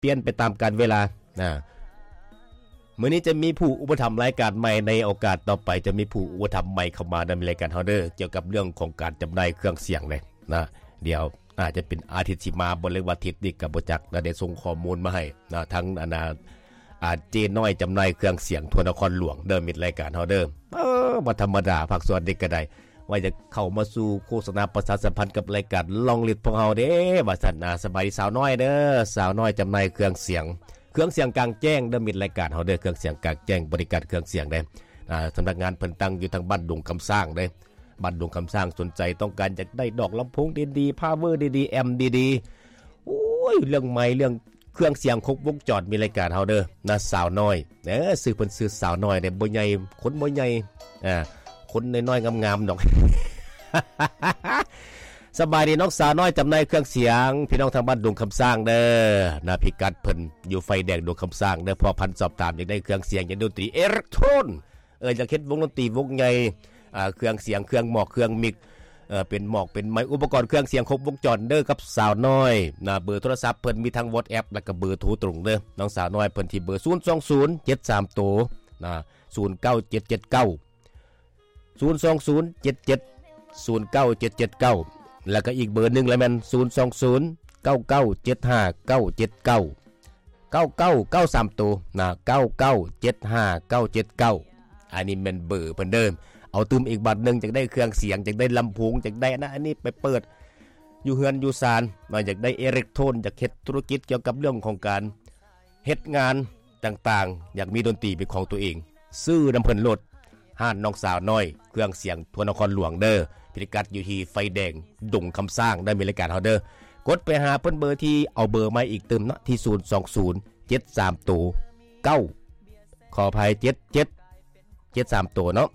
เปลี่ยนไปตามกาลเวลามื้อนี้จะมีผู้อุปถัมภ์รายการใหม่ในโอกาสต่อไปจะมีผู้อุปถัมภ์ใหม่เข้ามาในรายการเฮาเด้อเกี่ยวกับเรื่องของการจำหน่ายเครื่องเสียงเลยนะเดี๋ยวอาจจะเป็นอาทิตย์สิมาบ่หรือว่าอาทิตย์นี้ก็บ่จักได้ส่งข้อมูลมาให้นะทั้งเจน้อยจำหน่ายเครื่องเสียงทั่วนครหลวงเด้อมิดรายการเฮาเด้อบ่ธรรมดาภาคส่วนเด็กก็ได้ว่าจะเข้ามาสู่โฆษณาประชาสัมพันธ์กับรายการลองลิดพวกเฮาเด้ว่าซั่นสบายสาวน้อยเด้อสาวน้อยจำหน่ายเครื่องเสียงกลางแจ้งเด้อมิดรายการเฮาเด้อเครื่องเสียงกลางแจ้งบริการเครื่องเสียงเด้สำนักงานเพิ่นตั้งอยู่ทางบ้านดงคำสร้างเด้บ้านดงคำสร้างสนใจต้องการอยากได้ดอกลำโพงดีๆพาวเวอร์ดีๆแอมป์ดีๆโอ้ยเรื่องใหม่เรื่องเครื่องเสียงครบวงจรมีรายการเฮาเด้อนะสาวน้อยซื้อเพิ่นซื้อสาวน้อยได้บ่ใหญ่คนบ่ใหญ่คนน้อยๆงามๆดอก สบายดีน้องสาวน้อยจำหน่ายเครื่องเสียงพี่น้องทางบ้านดงคำสร้างเด้อนะพิกัดเพิ่นอยู่ไฟแดงดงคำสร้างเด้อพอพันสอบถามอยากได้เครื่องเสียงอยากดนตรีอิเล็กโทรนอยากเฮ็ดวงดนตรีวงใหญ่เครื่องเสียงเครื่องหมอกเครื่องมิกเป็นหมอกเป็นไม้อุปกรณ์เครื่องเสียงครบวงจรเด้อกับสาวน้อยนะเบอร์โทรศัพท์เพิ่นมีทั้ง WhatsApp และก็เบอร์โทรตรงเด้อน้องสาวน้อยเพิ่นที่เบอร์02073ตัวนะ09779 020770979แล้วก็อีกเบอร์นึงแล้วแม่น02099759799 9993ตัวนะ9975979อันนี้แม่นเบอร์เพิ่นเดิมเอาตืมอีกบัตรนึงจักได้เครื่องเสียงจักได้ลำโพงจักได้นะอันนี้ไปเปิดอยู่เฮือนอยู่ศาลมาอยากได้อิเล็กโทรนอยากเฮ็ดธุรกิจเกี่ยวกับเรื่องของการเฮ็ดงานต่างๆอยากมีดนตรีเป็นของตัวเองซื้อน้ำเพิ่นโลดห้านน้องสาวน้อยเครื่องเสียงทั่วนครหลวงเด้อพิกัดอยู่ที่ไฟแดงดงคำสร้างได้มีรายการเฮาเด้อกดไปหาเพิ่นเบอร์ที่เอาเบอร์มาอีกเติมนะที่02073ตัว9ขออภัย7773ตัวเนาะ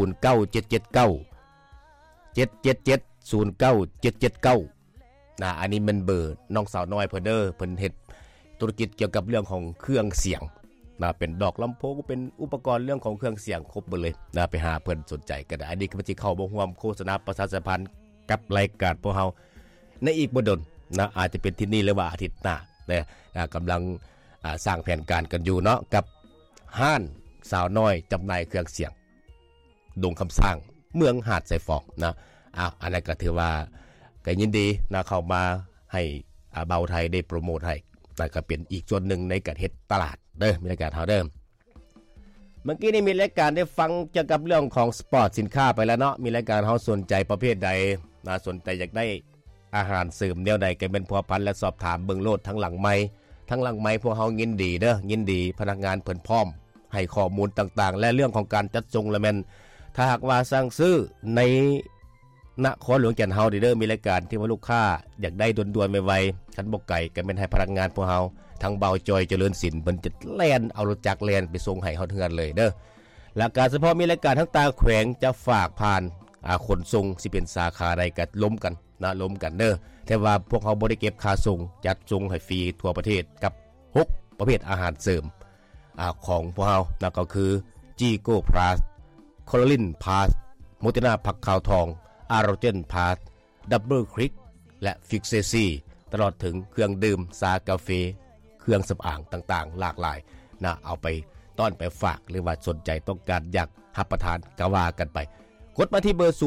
0977977709779นะอันนี้มันเบอร์น้องสาวน้อยเพิ่นเด้อเพิ่นเฮ็ดธุรกิจเกี่ยวกับเรื่องของเครื่องเสียงนะเป็นดอกลำโพงเป็นอุปกรณ์เรื่องของเครื่องเสียงครบหมดเลยนะไปหาเพิ่นสนใจก็ได้อันนี้คือสิเข้าบ่ร่วมโฆษณาประชาสัมพันธ์กับรายการพวกเฮาในอีกบ่ดนนะอาจจะเป็นที่นี่หรือว่าอาทิตย์หน้านะกำลังสร้างแผนการกันอยู่เนาะกับห้านสาวน้อยจำหน่ายเครื่องเสียงดงคำสร้างเมืองหาดไซฟองนะอันนั้นก็ถือว่าก็ยินดีนะเข้ามาให้เบาไทยได้โปรโมทให้แต่ก็เป็นอีกส่วนหนึ่งในการเฮ็ดตลาดเด้อมีรายการเฮาเด้อเมื่อกี้นี่มีรายการได้ฟังเกี่ยวกับเรื่องของสปอร์ตสินค้าไปแล้วเนาะมีรายการเฮาสนใจประเภทใดนะสนใจอยากได้อาหารเสริมแนวใดก็เป็นพัวพันและสอบถามเบิ่งโลดทั้งหลังไมค์พวกเฮายินดีเด้อยินดีพนักงานเพิ่นพร้อมให้ข้อมูลต่างๆและเรื่องของการจัดส่งละแม่นถ้าหากว่าสั่งซื้อในนครหลวงแก่นเฮาเด้อมีรายการที่ว่าลูกค้าอยากได้ด่วนๆไวๆคันบ่ไกลก็แม่นให้พนักงานพวกเฮาทั้งเบาจอยเจริญศิลป์เพิ่นจะแล่นเอารถจักรแล่นไปส่งให้เฮาเทือนเลยเด้อและการเฉพาะมีรายการทั้งต่างแขวงจะฝากผ่านขนส่งสิเป็นสาขาใดก็ล้มกันเด้อแต่ว่าพวกเฮาบ่ได้เก็บค่าส่งจัดส่งให้ฟรีทั่วประเทศกับ6ประเภทอาหารเสริมของพวกเฮานั่นก็คือจีโก้พลัสคอลลินพาสโมตินาผักขาวทองอาโรเจนพาสดับเบิลคลิกและฟิกเซซี่ตลอดถึงเครื่องดื่มซากาเฟเครื่องสำอางต่างๆหลากหลายนะเอาไปต้อนไปฝากหรือว่าสนใจต้องการอยากรับประทานก็ว่ากันไปกดมาที่เบอร์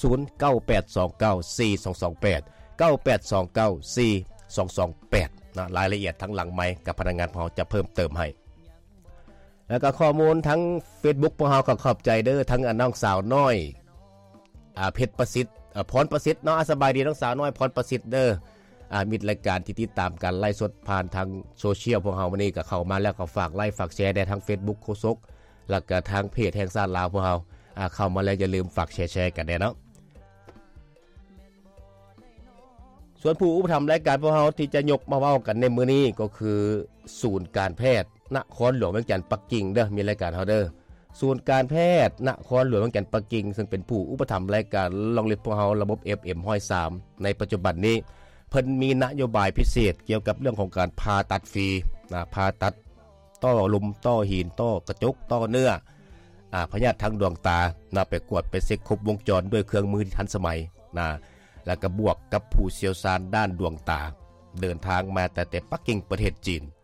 02098294228 นะรายละเอียดทั้งหลังไมค์กับพนักงานพอจะเพิ่มเติมให้แล้วก็ข้อมูลทั้ง Facebook พวกเฮาก็ขอบใจเด้อทั้งน้องสาวน้อยเพชรประสิทธิ์พรประสิทธิ์เนาะสบายดีน้องสาวน้อยพรประสิทธิ์เด้อมีรายการที่ติดตามการไลฟ์สดผ่านทางโซเชียลพวกเฮาวันนี้ก็เข้ามาแล้วก็ฝากไลค์ฝากแชร์ได้ทั้ง Facebook โคซกแล้วก็ทางเพจแห่งชาติลาวพวกเฮาเข้ามาแล้วอย่าลืมฝากแชร์กันได้เนาะส่วนผู้อุปถัมภ์รายการพวกเฮาที่จะยกมาเว้ากันในมื้อนี้ก็คือศูนย์การแพทย์นครหลวงเวียงจันทน์ปักกิ่งเด้อมีรายการเฮาเด้อศูนย์การแพทย์นครหลวงเวียงจันทน์ปักกิ่งซึ่งเป็นผู้อุปถัมภ์รายการลองเรียนพวกเฮาระบบ FM 103ในปัจจุบันนี้เพิ่นมีนโยบายพิเศษเกี่ยวกับเรื่องของการผ่าตัดฟรีผ่าตัดต้อลมต้อหินต้อกระจกต้อเนื้อพยาธิทางดวงตาไปกวดไปเช็คครบวงจรด้วยเครื่องมือที่ทันสมัยแล้วก็บวกกับผู้เชี่ยวชาญด้านดวงตาเดินทางมาแต่ปักกิ่งประเทศจีน